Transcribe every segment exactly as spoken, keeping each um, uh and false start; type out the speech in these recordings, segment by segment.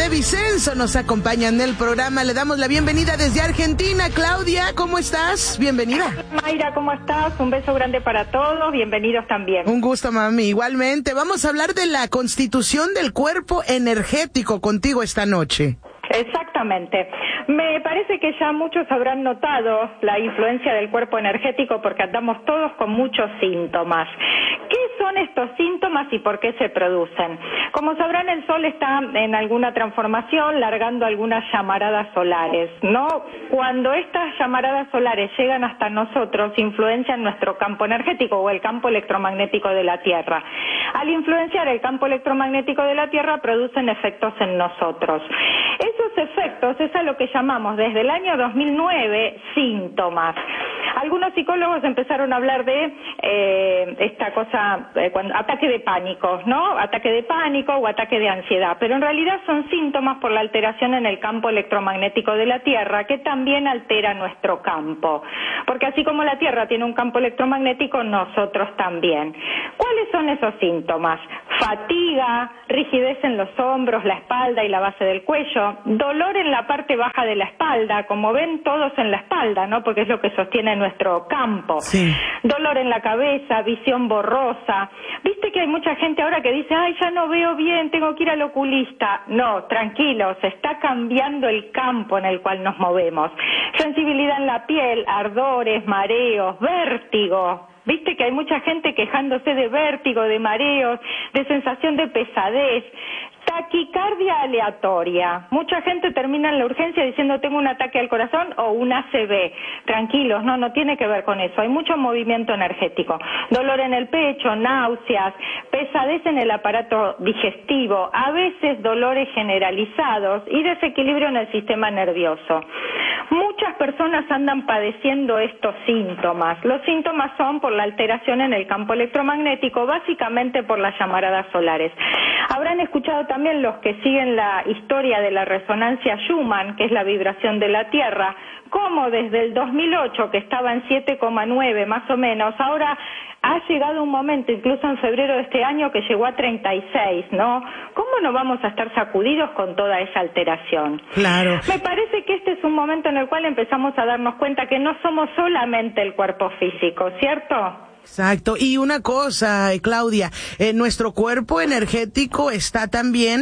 Vicenzo nos acompaña en el programa. Le damos la bienvenida desde Argentina. Claudia, ¿cómo estás? Bienvenida. Mayra, ¿cómo estás? Un beso grande para todos. Bienvenidos también. Un gusto, mami. Igualmente. Vamos a hablar de la constitución del cuerpo energético contigo esta noche. Exactamente. Me parece que ya muchos habrán notado la influencia del cuerpo energético porque andamos todos con muchos síntomas. ¿Qué son estos síntomas y por qué se producen? Como sabrán, el Sol está en alguna transformación, largando algunas llamaradas solares, ¿no? Cuando estas llamaradas solares llegan hasta nosotros, influencian nuestro campo energético o el campo electromagnético de la Tierra. Al influenciar el campo electromagnético de la Tierra, producen efectos en nosotros. Esos efectos es a lo que llamamos desde el año dos mil nueve síntomas. Algunos psicólogos empezaron a hablar de eh, esta cosa, eh, cuando, ataque de pánico, ¿no? Ataque de pánico o ataque de ansiedad, pero en realidad son síntomas por la alteración en el campo electromagnético de la Tierra, que también altera nuestro campo, porque así como la Tierra tiene un campo electromagnético, nosotros también. ¿Cuáles son esos síntomas? Fatiga, rigidez en los hombros, la espalda y la base del cuello, dolor en la parte baja de la espalda, como ven todos en la espalda, ¿no? Porque es lo que sostiene nuestro campo. Sí. Dolor en la cabeza, visión borrosa. Viste que hay mucha gente ahora que dice, ay, ya no veo bien, tengo que ir al oculista. No, tranquilos, está cambiando el campo en el cual nos movemos. Sensibilidad en la piel, ardores, mareos, vértigo. Viste que hay mucha gente quejándose de vértigo, de mareos, de sensación de pesadez. Taquicardia aleatoria. Mucha gente termina en la urgencia diciendo tengo un ataque al corazón o un A C V. Tranquilos, no, no tiene que ver con eso. Hay mucho movimiento energético. Dolor en el pecho, náuseas, pesadez en el aparato digestivo, a veces dolores generalizados y desequilibrio en el sistema nervioso. Muchas personas andan padeciendo estos síntomas. Los síntomas son por la alteración en el campo electromagnético, básicamente por las llamaradas solares. Habrán escuchado también los que siguen la historia de la resonancia Schumann, que es la vibración de la Tierra, como desde el dos mil ocho, que estaba en siete coma nueve más o menos, ahora ha llegado un momento, incluso en febrero de este año, que llegó a treinta y seis, ¿no? ¿Cómo no vamos a estar sacudidos con toda esa alteración? Claro. Me parece que este es un momento en el cual empezamos a darnos cuenta que no somos solamente el cuerpo físico, ¿cierto? Exacto. Y una cosa, eh, Claudia, eh, nuestro cuerpo energético está también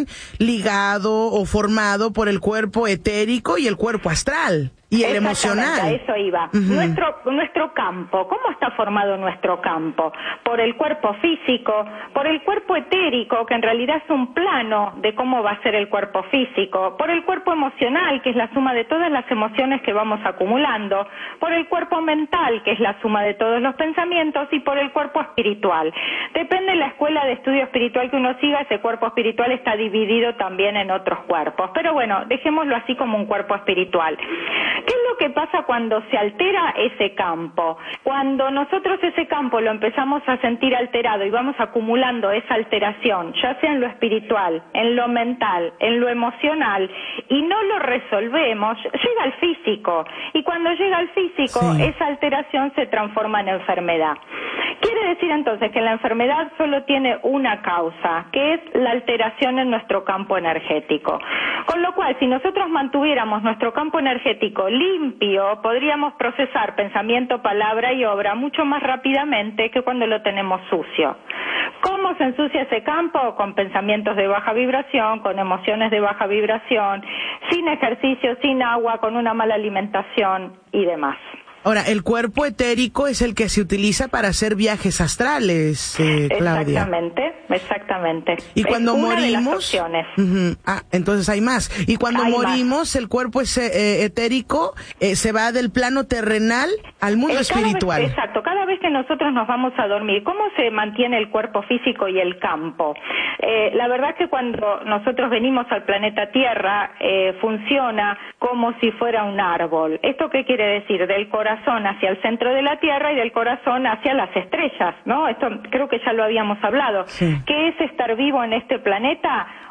ligado o formado por el cuerpo etérico y el cuerpo astral. Y el emocional. A eso iba. Uh-huh. Nuestro, nuestro campo, ¿cómo está formado nuestro campo? Por el cuerpo físico, por el cuerpo etérico, que en realidad es un plano de cómo va a ser el cuerpo físico, por el cuerpo emocional, que es la suma de todas las emociones que vamos acumulando, por el cuerpo mental, que es la suma de todos los pensamientos, y por el cuerpo espiritual. Depende de la escuela de estudio espiritual que uno siga, ese cuerpo espiritual está dividido también en otros cuerpos. Pero bueno, dejémoslo así como un cuerpo espiritual. ¿Qué es lo que pasa cuando se altera ese campo? Cuando nosotros ese campo lo empezamos a sentir alterado y vamos acumulando esa alteración, ya sea en lo espiritual, en lo mental, en lo emocional, y no lo resolvemos, llega al físico. Y cuando llega al físico, sí, esa alteración se transforma en enfermedad. Quiere decir entonces que la enfermedad solo tiene una causa, que es la alteración en nuestro campo energético. Con lo cual, si nosotros mantuviéramos nuestro campo energético limpio, podríamos procesar pensamiento, palabra y obra mucho más rápidamente que cuando lo tenemos sucio. ¿Cómo se ensucia ese campo? Con pensamientos de baja vibración, con emociones de baja vibración, sin ejercicio, sin agua, con una mala alimentación y demás. Ahora, el cuerpo etérico es el que se utiliza para hacer viajes astrales, eh, Claudia. Exactamente, exactamente. Y cuando es una morimos, de las opciones. Uh-huh. Ah, entonces hay más. Y cuando hay morimos, más. El cuerpo es, eh, etérico eh, se va del plano terrenal al mundo el espiritual. Vez, exacto. Cada vez que nosotros nos vamos a dormir, ¿cómo se mantiene el cuerpo físico y el campo? Eh, la verdad es que cuando nosotros venimos al planeta Tierra, eh, funciona como si fuera un árbol. ¿Esto qué quiere decir? Del corazón hacia el centro de la Tierra y del corazón hacia las estrellas, ¿no? Esto creo que ya lo habíamos hablado. Sí. ¿Qué es estar vivo en este planeta?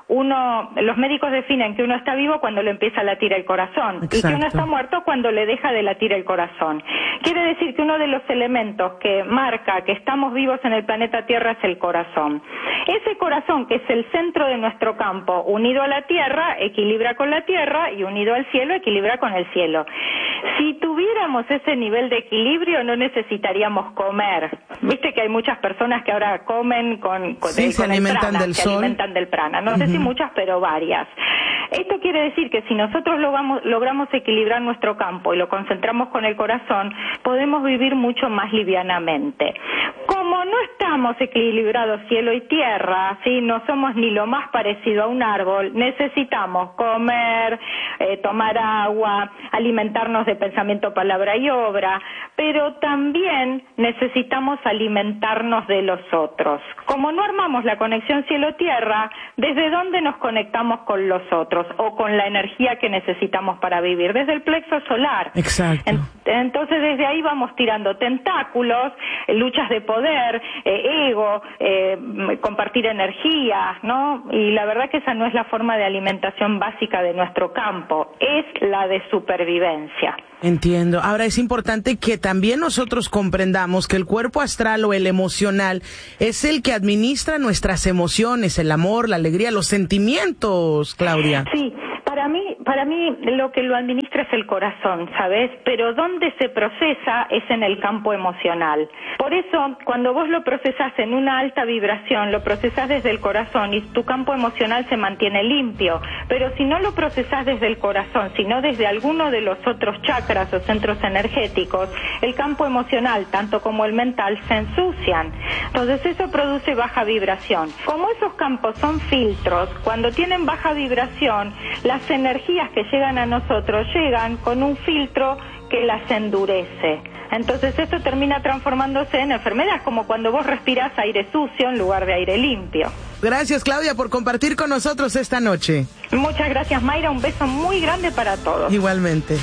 uno, los médicos definen que uno está vivo cuando le empieza a latir el corazón. Exacto. Y que uno está muerto cuando le deja de latir el corazón. Quiere decir que uno de los elementos que marca que estamos vivos en el planeta Tierra es el corazón. Ese corazón, que es el centro de nuestro campo, unido a la Tierra, equilibra con la Tierra, y unido al cielo, equilibra con el cielo. Si tuviéramos ese nivel de equilibrio, no necesitaríamos comer. Viste que hay muchas personas que ahora comen con, con, sí, el, se con alimentan el prana, del se sol. alimentan del prana. No uh-huh. sé si muchas, pero varias. Esto quiere decir que si nosotros logramos, logramos equilibrar nuestro campo y lo concentramos con el corazón, podemos vivir mucho más livianamente. Como no estamos equilibrados cielo y tierra, ¿sí? No somos ni lo más parecido a un árbol, necesitamos comer, eh, tomar agua, alimentarnos de pensamiento, palabra y obra, pero también necesitamos alimentarnos de los otros. Como no armamos la conexión cielo-tierra, ¿desde dónde nos conectamos con los otros o con la energía que necesitamos para vivir? Desde el plexo solar. Exacto. Entonces desde ahí vamos tirando tentáculos, eh, luchas de poder, eh, ego, eh, compartir energía, ¿no? Y la verdad que esa no es la forma de alimentación básica de nuestro campo, es la de supervivencia. Entiendo. Ahora es importante que también nosotros comprendamos que el cuerpo astral o el emocional es el que administra nuestras emociones, el amor, la alegría, los sentimientos, Claudia. Sí. Para mí, para mí lo que lo administra es el corazón, ¿sabes? Pero donde se procesa es en el campo emocional. Por eso, cuando vos lo procesás en una alta vibración, lo procesás desde el corazón y tu campo emocional se mantiene limpio. Pero si no lo procesás desde el corazón, sino desde alguno de los otros chakras o centros energéticos, el campo emocional, tanto como el mental, se ensucian. Entonces eso produce baja vibración. Como esos campos son filtros, cuando tienen baja vibración, las energías que llegan a nosotros llegan con un filtro que las endurece. Entonces esto termina transformándose en enfermedad, como cuando vos respirás aire sucio en lugar de aire limpio. Gracias, Claudia, por compartir con nosotros esta noche. Muchas gracias, Mayra. Un beso muy grande para todos. Igualmente.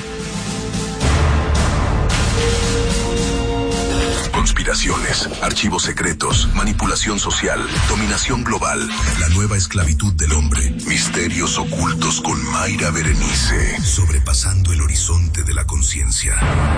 Conspiraciones, archivos secretos, manipulación social, dominación global, la nueva esclavitud del hombre, misterios ocultos con Mayra Berenice, sobrepasando el horizonte de la conciencia.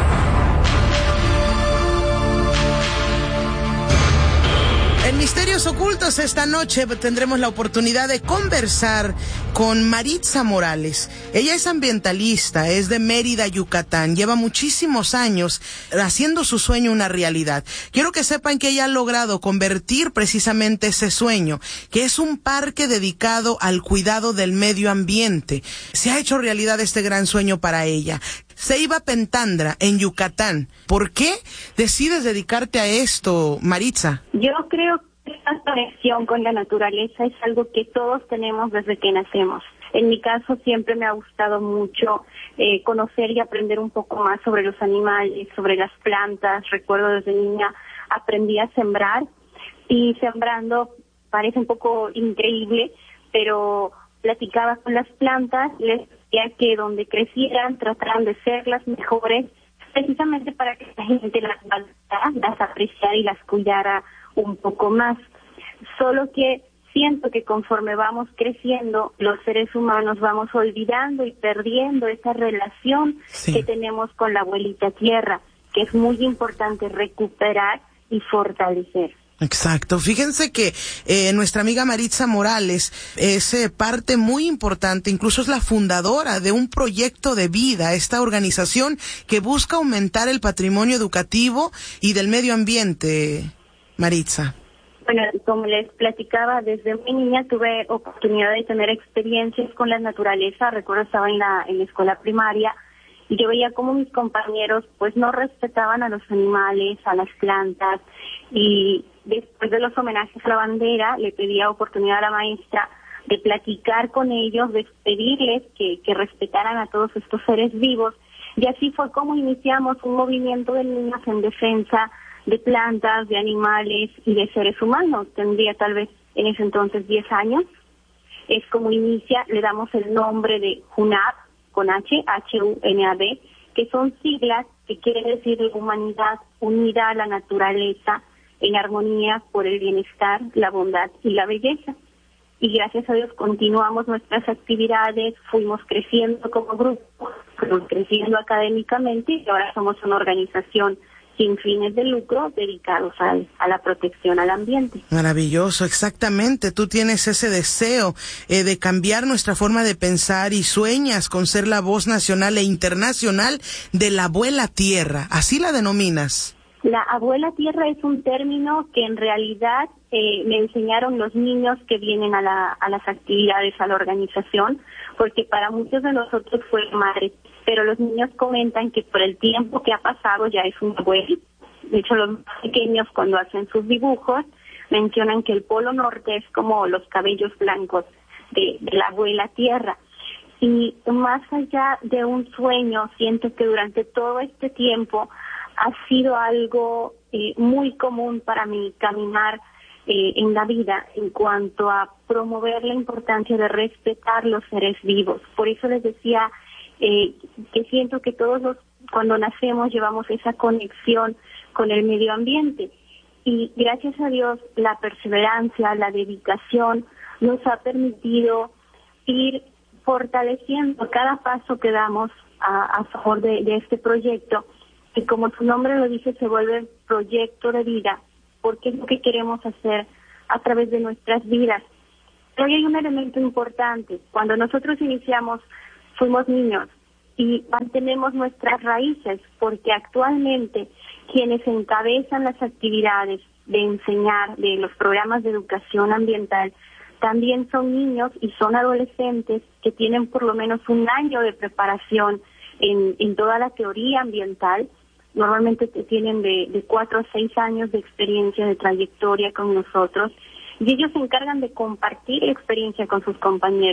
En Misterios Ocultos esta noche tendremos la oportunidad de conversar con Maritza Morales. Ella es ambientalista, es de Mérida, Yucatán. Lleva muchísimos años haciendo su sueño una realidad. Quiero que sepan que ella ha logrado convertir precisamente ese sueño, que es un parque dedicado al cuidado del medio ambiente. Se ha hecho realidad este gran sueño para ella. Ceiba Pentandra, en Yucatán. ¿Por qué decides dedicarte a esto, Maritza? Yo creo que esta conexión con la naturaleza es algo que todos tenemos desde que nacemos. En mi caso siempre me ha gustado mucho eh, conocer y aprender un poco más sobre los animales, sobre las plantas. Recuerdo desde niña aprendí a sembrar y sembrando parece un poco increíble, pero platicaba con las plantas, les decía que donde crecieran trataran de ser las mejores, precisamente para que la gente las valorara, las apreciara y las cuidara un poco más. Solo que siento que conforme vamos creciendo, los seres humanos vamos olvidando y perdiendo esa relación sí. que tenemos con la abuelita tierra, que es muy importante recuperar y fortalecer. Exacto. Fíjense que eh, nuestra amiga Maritza Morales es eh, parte muy importante, incluso es la fundadora de un proyecto de vida, esta organización que busca aumentar el patrimonio educativo y del medio ambiente, Maritza. Bueno, como les platicaba, desde muy niña tuve oportunidad de tener experiencias con la naturaleza. Recuerdo estaba en la, en la escuela primaria y yo veía cómo mis compañeros pues no respetaban a los animales, a las plantas, y después de los homenajes a la bandera le pedía oportunidad a la maestra de platicar con ellos, de pedirles que, que respetaran a todos estos seres vivos, y así fue como iniciamos un movimiento de niños en defensa de plantas, de animales y de seres humanos. Tendría tal vez en ese entonces diez años. Es como inicia, le damos el nombre de HUNAB, con H, H U N A B, que son siglas que quieren decir humanidad unida a la naturaleza, en armonía por el bienestar, la bondad y la belleza. y gracias a Dios continuamos nuestras actividades, fuimos creciendo como grupo, fuimos creciendo académicamente y ahora somos una organización sin fines de lucro dedicados al, a la protección al ambiente. Maravilloso, exactamente. Tú tienes ese deseo eh, de cambiar nuestra forma de pensar y sueñas con ser la voz nacional e internacional de la abuela tierra. ¿Así la denominas? La abuela tierra es un término que en realidad eh, me enseñaron los niños que vienen a, la, a las actividades, a la organización, porque para muchos de nosotros fue madre. Pero los niños comentan que por el tiempo que ha pasado ya es un abuelo. De hecho, los más pequeños cuando hacen sus dibujos mencionan que el polo norte es como los cabellos blancos de, de la abuela tierra. Y más allá de un sueño, siento que durante todo este tiempo ha sido algo eh, muy común para mí caminar eh, en la vida en cuanto a promover la importancia de respetar los seres vivos. Por eso les decía Eh, que siento que todos los, cuando nacemos llevamos esa conexión con el medio ambiente y gracias a Dios la perseverancia, la dedicación nos ha permitido ir fortaleciendo cada paso que damos a, a favor de, de este proyecto, que como su nombre lo dice se vuelve proyecto de vida porque es lo que queremos hacer a través de nuestras vidas. Pero hay un elemento importante, cuando nosotros iniciamos fuimos niños y mantenemos nuestras raíces porque actualmente quienes encabezan las actividades de enseñar de los programas de educación ambiental también son niños y son adolescentes que tienen por lo menos un año de preparación en, en toda la teoría ambiental. Normalmente tienen de, de cuatro a seis años de experiencia, de trayectoria con nosotros y ellos se encargan de compartir la experiencia con sus compañeros.